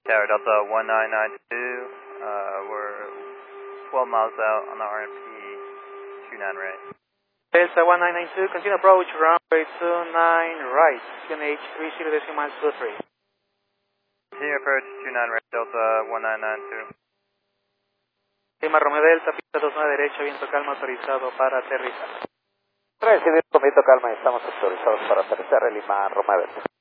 Tower Delta 1992, we're 12 miles out on the RMP 29 right. Delta 1992, continue approach runway 29 right, QNH 30.23. Continue approach 29 right, Delta 1992. Lima Romeo Delta, pista 29 derecha, viento calma autorizado para aterrizar. Recibido con viento calma, estamos autorizados para aterrizar en Lima Romeo Delta.